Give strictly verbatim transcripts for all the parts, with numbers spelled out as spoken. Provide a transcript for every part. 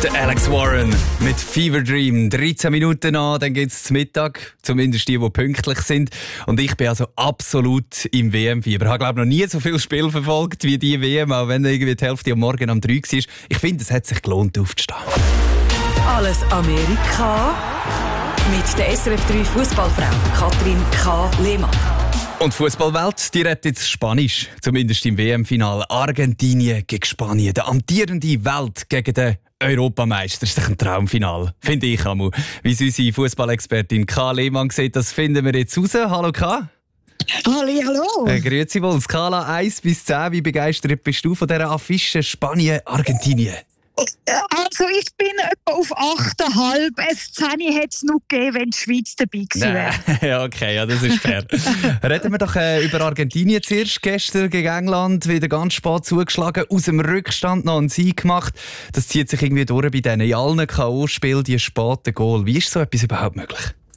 Der Alex Warren mit Fever Dream. dreizehn Minuten an, dann geht es zum Mittag. Zumindest die, die pünktlich sind. Und ich bin also absolut im W M-Fieber. Ich habe, glaube ich, noch nie so viel Spiel verfolgt wie die W M, auch wenn irgendwie die Hälfte am Morgen um drei war. Ich finde, es hat sich gelohnt, aufzustehen. Alles Amerika mit der S R F drei Fußballfrau Katrin K. Lehmann. Und die Fußballwelt, die redet jetzt Spanisch, zumindest im W M-Finale. Argentinien gegen Spanien, der amtierende Welt gegen den Europameister. Das ist doch ein Traumfinale, finde ich einmal. Wie es unsere Fußballexpertin K. Lehmann sieht, das finden wir jetzt raus. Hallo K. Halli, hallo. Äh, grüezi wohl. Skala eins bis zehn, wie begeistert bist du von dieser Affische Spanien-Argentinien? Also ich bin etwa auf acht Komma fünf. Ein zehn hätte es noch gegeben, wenn die Schweiz dabei gewesen wäre. Ja, okay, ja, das ist fair. Reden wir doch äh, über Argentinien zuerst. Gestern gegen England wieder ganz spät zugeschlagen, aus dem Rückstand noch einen Sieg gemacht. Das zieht sich irgendwie durch bei diesen in allen K O-Spielen, die späten Goal. Wie ist so etwas überhaupt möglich?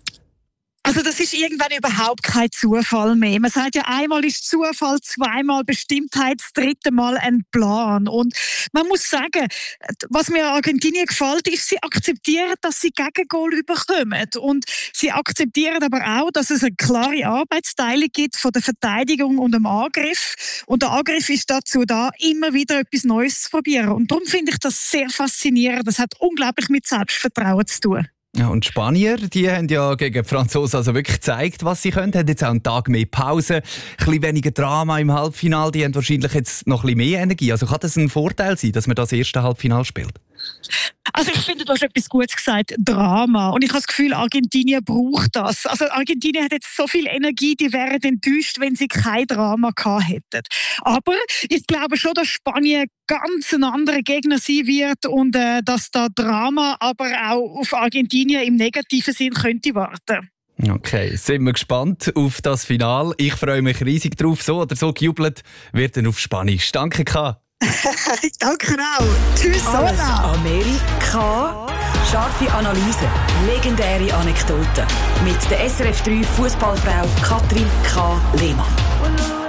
Also das ist irgendwann überhaupt kein Zufall mehr. Man sagt ja, einmal ist Zufall, zweimal Bestimmtheit, das dritte Mal ein Plan. Und man muss sagen, was mir an Argentinien gefällt, ist, sie akzeptieren, dass sie Gegengol überkommen. Und sie akzeptieren aber auch, dass es eine klare Arbeitsteilung gibt von der Verteidigung und dem Angriff. Und der Angriff ist dazu da, immer wieder etwas Neues zu probieren. Und darum finde ich das sehr faszinierend. Das hat unglaublich mit Selbstvertrauen zu tun. Ja, und die Spanier, die haben ja gegen die Franzosen also wirklich gezeigt, was sie können. Haben jetzt auch einen Tag mehr Pause, ein bisschen weniger Drama im Halbfinale. Die haben wahrscheinlich jetzt noch ein bisschen mehr Energie. Also kann das ein Vorteil sein, dass man das erste Halbfinale spielt? Also ich finde, du hast etwas Gutes gesagt, Drama. Und ich habe das Gefühl, Argentinien braucht das. Also Argentinien hat jetzt so viel Energie, die wären enttäuscht, wenn sie kein Drama gehabt hätten. Aber ich glaube schon, dass Spanien ganz ein anderer Gegner sein wird und äh, dass da Drama aber auch auf Argentinien im negativen Sinn könnte warten. Okay, sind wir gespannt auf das Finale. Ich freue mich riesig drauf. So oder so gejubelt wird dann auf Spanisch. Danke, K. Danke auch. Tschüss, Alles Anna. Amerika. Scharfe Analyse, legendäre Anekdoten. Mit der S R F drei Fußballfrau Katrin K. Lehmann.